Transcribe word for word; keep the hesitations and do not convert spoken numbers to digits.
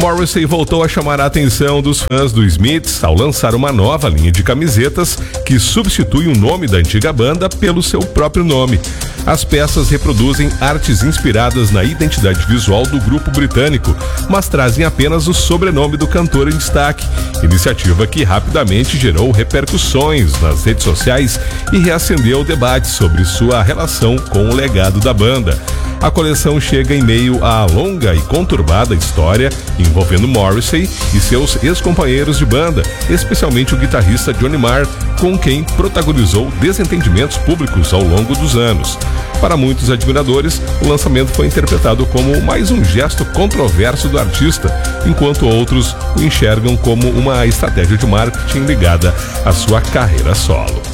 Morrissey voltou a chamar a atenção dos fãs do Smiths ao lançar uma nova linha de camisetas que substitui o nome da antiga banda pelo seu próprio nome. As peças reproduzem artes inspiradas na identidade visual do grupo britânico, mas trazem apenas o sobrenome do cantor em destaque, iniciativa que rapidamente gerou repercussões nas redes sociais e reacendeu o debate sobre sua relação com o legado da banda. A coleção chega em meio à longa e conturbada história envolvendo Morrissey e seus ex-companheiros de banda, especialmente o guitarrista Johnny Marr, com quem protagonizou desentendimentos públicos ao longo dos anos. Para muitos admiradores, o lançamento foi interpretado como mais um gesto controverso do artista, enquanto outros o enxergam como uma estratégia de marketing ligada à sua carreira solo.